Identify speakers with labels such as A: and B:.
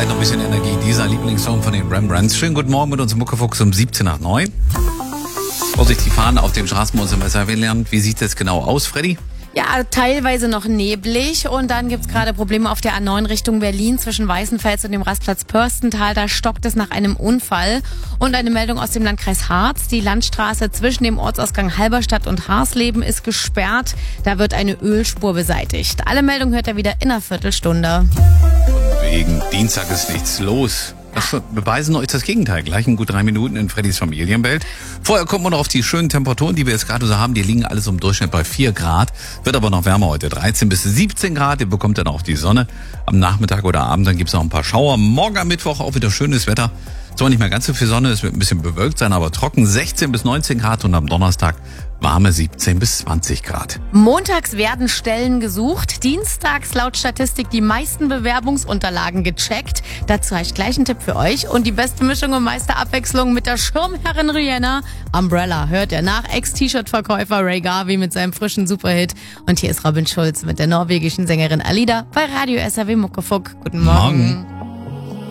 A: Vielleicht noch ein bisschen Energie. Dieser Lieblingssong von den Rembrandts. Schönen guten Morgen mit uns im Muckefuchs um 7 nach 9. Vorsichtig fahren auf den Straßen bei uns im Weserweltland. Wie sieht es genau aus, Freddy?
B: Ja, teilweise noch neblig und dann gibt's gerade Probleme auf der A9 Richtung Berlin zwischen Weißenfels und dem Rastplatz Pörstental. Da stockt es nach einem Unfall. Und eine Meldung aus dem Landkreis Harz. Die Landstraße zwischen dem Ortsausgang Halberstadt und Harsleben ist gesperrt. Da wird eine Ölspur beseitigt. Alle Meldungen hört ihr wieder in einer Viertelstunde.
A: Wegen Dienstag ist nichts los. Das beweisen euch das Gegenteil. Gleich in gut 3 Minuten in Freddys Familienwelt. Vorher kommt man noch auf die schönen Temperaturen, die wir jetzt gerade so haben. Die liegen alles im Durchschnitt bei 4 Grad. Wird aber noch wärmer heute. 13 bis 17 Grad. Ihr bekommt dann auch die Sonne am Nachmittag oder Abend. Dann gibt's noch ein paar Schauer. Morgen am Mittwoch auch wieder schönes Wetter. Zwar nicht mehr ganz so viel Sonne. Es wird ein bisschen bewölkt sein, aber trocken. 16 bis 19 Grad. Und am Donnerstag warme 17 bis 20 Grad.
B: Montags werden Stellen gesucht. Dienstags laut Statistik die meisten Bewerbungsunterlagen gecheckt. Dazu habe ich gleich einen Tipp für euch. Und die beste Mischung und meiste Abwechslung mit der Schirmherrin Rihanna. Umbrella hört ihr nach. Ex-T-Shirt-Verkäufer Ray Garvey mit seinem frischen Superhit. Und hier ist Robin Schulz mit der norwegischen Sängerin Alida bei Radio SAW Muckefuck. Guten Morgen.